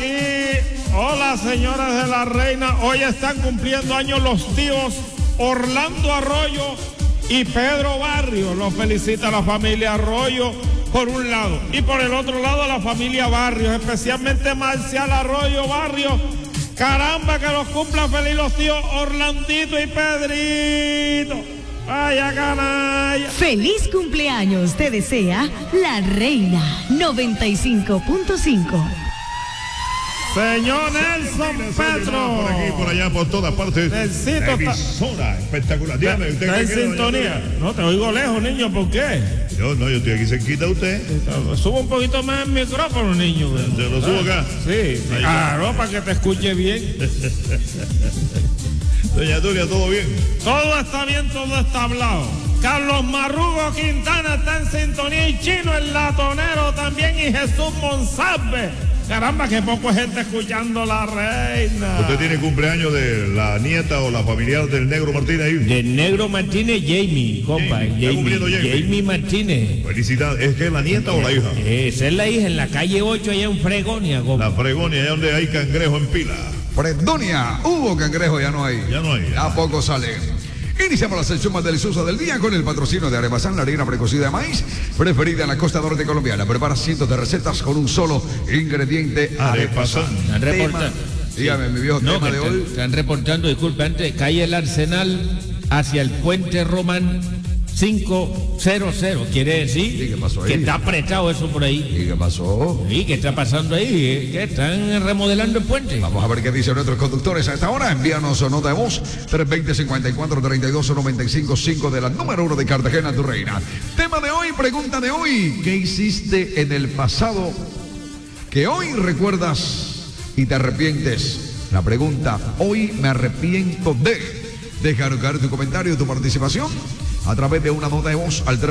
aquí. Hola, señores de la Reina. Hoy están cumpliendo años los tíos Orlando Arroyo y Pedro Barrio. Los felicita la familia Arroyo por un lado. Y por el otro lado la familia Barrio, especialmente Marcial Arroyo Barrio. Caramba, que los cumplan feliz los tíos Orlandito y Pedrito. Vaya canalla. Feliz cumpleaños te desea la Reina 95.5. Señor Nelson Petro. Por aquí, por allá, por todas partes. Nelsito emisora espectacular. Dígame, ¿usted está en qué quiere, sintonía? No, te oigo lejos, niño, ¿por qué? Yo estoy aquí cerquita de usted. Subo un poquito más el micrófono, niño. ¿Se lo subo acá? Sí, claro, para que te escuche bien. Doña Tulia, ¿todo bien? Todo está bien, todo está hablado. Carlos Marrugo Quintana está en sintonía y Chino el Latonero también y Jesús Monsalve. Caramba, que poco gente escuchando la Reina. ¿Usted tiene cumpleaños de la nieta o la familiar del Negro Martínez ahí? Del Negro Martínez, Jamie, compa. Jamie Martínez. Felicidades. ¿Es que es la nieta o la hija? Esa es la hija, en la calle 8, allá en Fregonia, compa. La Fregonia, allá donde hay cangrejo en pila. Fredonia, hubo cangrejo, ya no hay. Ya no hay. A poco sale. Iniciamos la sección más deliciosa del día con el patrocinio de Aremazán, la harina precocida de maíz, preferida en la costa norte colombiana. Prepara cientos de recetas con un solo ingrediente, Aremazán. Dígame, mi viejo, tema de hoy. Están reportando, disculpe, antes, calle El Arsenal hacia el Puente Román 500. Quiere decir ¿qué pasó ahí? que está apretado eso por ahí. ¿Y qué pasó? ¿Y qué está pasando ahí? ¿Que están remodelando el puente? Vamos a ver qué dicen nuestros conductores a esta hora. Envíanos su nota de voz 320-54-32-95-5 de la número 1 de Cartagena, tu reina. Tema de hoy, pregunta de hoy. ¿Qué hiciste en el pasado que hoy recuerdas y te arrepientes? La pregunta, hoy me arrepiento de... Déjanos caer tu comentario, tu participación a través de una nota de voz al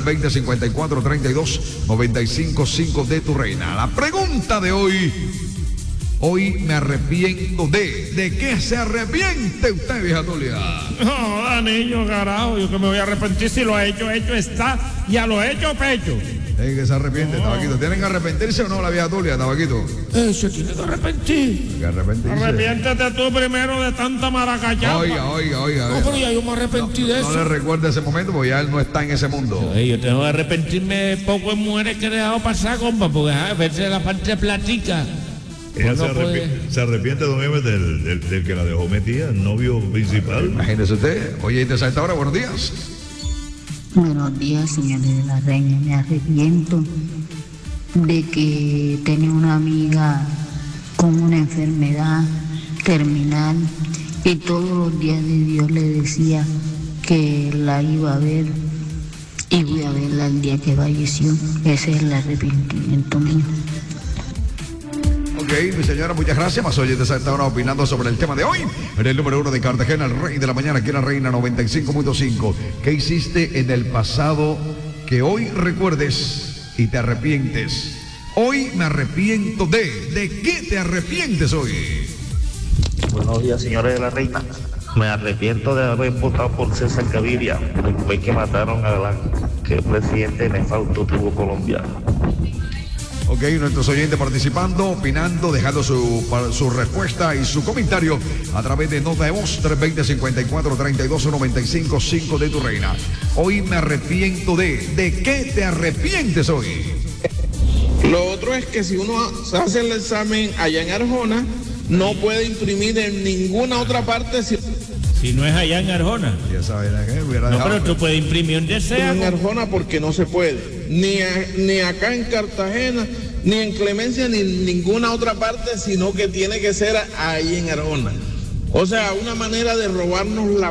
320-54-32-95-5 de tu reina. La pregunta de hoy. Hoy me arrepiento de... ¿De qué se arrepiente usted, vieja Tulia? No, niño, carajo, yo que me voy a arrepentir si lo he hecho está, ya lo he hecho pecho. ¿De qué se arrepiente, Tabaquito? ¿Tienen que arrepentirse o no la vieja Tulia, Tabaquito? Se tiene que arrepentir. Que arrepentirse. Arrepiéntete tú primero de tanta maracachapa. Oiga. No, pero ya yo me arrepentí de eso. No le recuerde ese momento porque ya él no está en ese mundo. Yo tengo que arrepentirme poco de mujeres que he dejado pasar, compa, porque a veces la parte platica. Ella se arrepiente, don Eves, del que la dejó metida, el novio principal. Imagínese usted. Oye, ¿y a esta hora? Buenos días. Buenos días, señores de la Reina. Me arrepiento de que tenía una amiga con una enfermedad terminal y todos los días de Dios le decía que la iba a ver y voy a verla el día que falleció. Ese es el arrepentimiento mío. Ok, mi señora, muchas gracias. Más oyentes a esta hora opinando sobre el tema de hoy. En el número 1 de Cartagena, el rey de la mañana, aquí en la Reina 95.5. ¿Qué hiciste en el pasado que hoy recuerdes y te arrepientes? Hoy me arrepiento de... ¿De qué te arrepientes hoy? Buenos días, señores de la Reina. Me arrepiento de haber votado por César Gaviria después que mataron a Galán, que el presidente nefausto tuvo Colombia. Ok, nuestros oyentes participando, opinando, dejando su respuesta y su comentario a través de nota de voz 320-54-32-95-5 de tu reina. Hoy me arrepiento de... ¿De qué te arrepientes hoy? Lo otro es que si uno hace el examen allá en Arjona, no puede imprimir en ninguna otra parte. Si no es allá en Arjona. Ya saben, no, pero tú puedes imprimir donde sea. En Arjona porque no se puede. Ni acá en Cartagena, ni en Clemencia, ni en ninguna otra parte, sino que tiene que ser ahí en Arjona. O sea, una manera de robarnos la